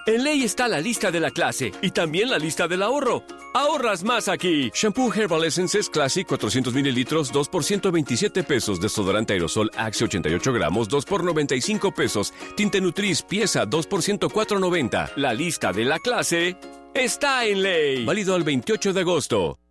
En Ley está la lista de la clase y también la lista del ahorro. ¡Ahorras más aquí! Shampoo Herbal Essences Classic 400 mililitros, 2 por 127 pesos. Desodorante aerosol Axe 88 gramos, 2 por 95 pesos. Tinte Nutris pieza, 2 por 104.90. La lista de la clase está en Ley. Válido al 28 de agosto.